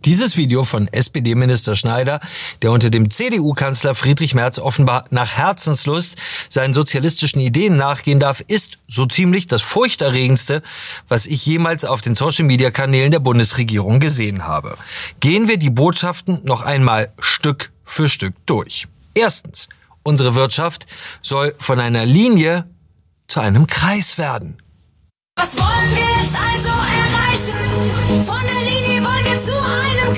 Dieses Video von SPD-Minister Schneider, der unter dem CDU-Kanzler Friedrich Merz offenbar nach Herzenslust seinen sozialistischen Ideen nachgehen darf, ist so ziemlich das furchterregendste, was ich jemals auf den Social-Media-Kanälen der Bundesregierung gesehen habe. Gehen wir die Botschaften noch einmal Stück für Stück durch. Erstens, unsere Wirtschaft soll von einer Linie zu einem Kreis werden. Was wollen wir jetzt also erreichen? Von der Linie wollen wir zu einem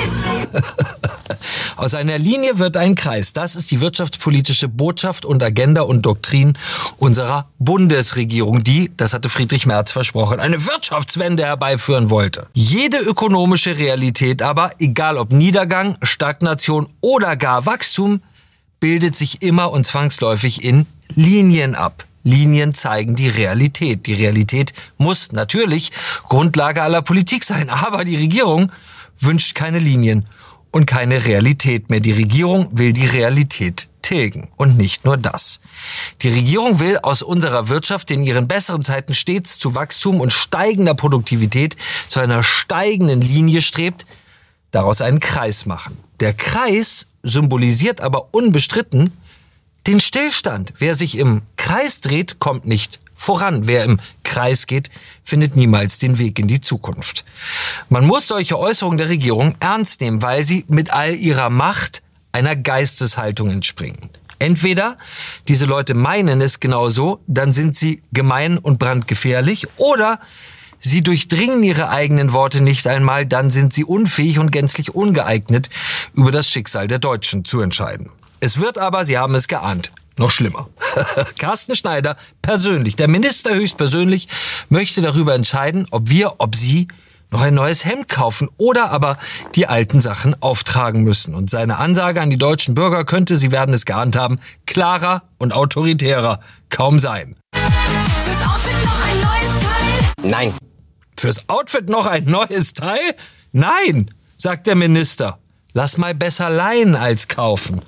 Kreis. Aus einer Linie wird ein Kreis. Das ist die wirtschaftspolitische Botschaft und Agenda und Doktrin unserer Bundesregierung, die, das hatte Friedrich Merz versprochen, eine Wirtschaftswende herbeiführen wollte. Jede ökonomische Realität aber, egal ob Niedergang, Stagnation oder gar Wachstum, bildet sich immer und zwangsläufig in Linien ab. Linien zeigen die Realität. Die Realität muss natürlich Grundlage aller Politik sein. Aber die Regierung wünscht keine Linien und keine Realität mehr. Die Regierung will die Realität tilgen. Und nicht nur das. Die Regierung will aus unserer Wirtschaft in ihren besseren Zeiten stets zu Wachstum und steigender Produktivität zu einer steigenden Linie strebt, daraus einen Kreis machen. Der Kreis symbolisiert aber unbestritten den Stillstand. Wer sich im Kreis dreht, kommt nicht voran. Wer im Kreis geht, findet niemals den Weg in die Zukunft. Man muss solche Äußerungen der Regierung ernst nehmen, weil sie mit all ihrer Macht einer Geisteshaltung entspringen. Entweder diese Leute meinen es genauso, dann sind sie gemein und brandgefährlich, oder sie durchdringen ihre eigenen Worte nicht einmal, dann sind sie unfähig und gänzlich ungeeignet, über das Schicksal der Deutschen zu entscheiden. Es wird aber, Sie haben es geahnt, noch schlimmer. Carsten Schneider persönlich, der Minister höchstpersönlich, möchte darüber entscheiden, ob Sie noch ein neues Hemd kaufen oder aber die alten Sachen auftragen müssen. Und seine Ansage an die deutschen Bürger könnte, Sie werden es geahnt haben, klarer und autoritärer kaum sein. Fürs Outfit noch ein neues Teil? Nein. Fürs Outfit noch ein neues Teil? Nein, sagt der Minister. Lass mal besser leihen als kaufen.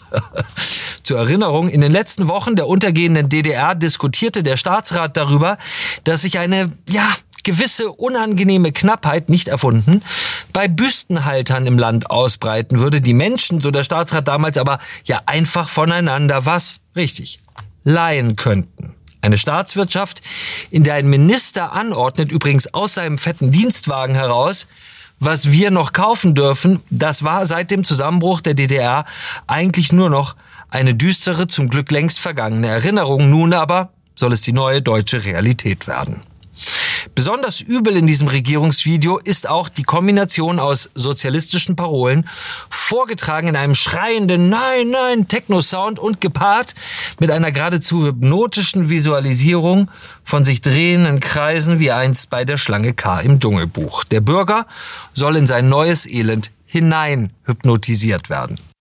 Zur Erinnerung, in den letzten Wochen der untergehenden DDR diskutierte der Staatsrat darüber, dass sich eine, gewisse unangenehme Knappheit, nicht erfunden, bei Büstenhaltern im Land ausbreiten würde. Die Menschen, so der Staatsrat damals, aber einfach voneinander richtig, leihen könnten. Eine Staatswirtschaft, in der ein Minister anordnet, übrigens aus seinem fetten Dienstwagen heraus, was wir noch kaufen dürfen, das war seit dem Zusammenbruch der DDR eigentlich nur noch eine düstere, zum Glück längst vergangene Erinnerung. Nun aber soll es die neue deutsche Realität werden. Besonders übel in diesem Regierungsvideo ist auch die Kombination aus sozialistischen Parolen, vorgetragen in einem schreienden Nein, Techno-Sound und gepaart mit einer geradezu hypnotischen Visualisierung von sich drehenden Kreisen wie einst bei der Schlange K im Dschungelbuch. Der Bürger soll in sein neues Elend hinein hypnotisiert werden.